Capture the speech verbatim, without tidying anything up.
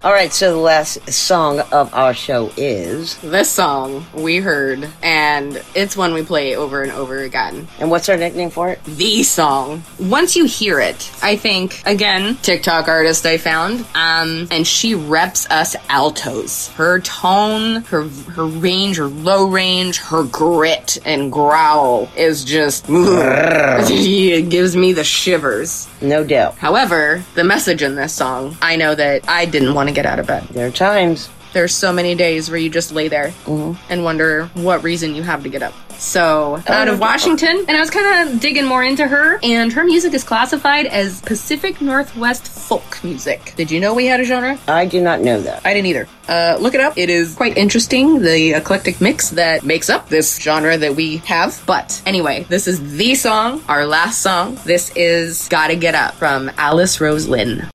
All right, so the last song of our show is... This song we heard, and it's one we play over and over again. And what's our nickname for it? The song. Once you hear it, I think, again, TikTok artist I found, um, and she reps us altos. Her tone, her her range, her low range, her grit and growl is just... it gives me the shivers. No doubt. However, the message in this song, I know that I didn't want to get out of bed. There are times. There's so many days where you just lay there mm-hmm. and wonder what reason you have to get up. So, out of Washington, and I was kind of digging more into her, and her music is classified as Pacific Northwest folk music. Did you know we had a genre? I do not know that. I didn't either. Uh, look it up. It is quite interesting, the eclectic mix that makes up this genre that we have. But anyway, this is the song, our last song. This is Gotta Get Up from Alice Rose Lynn.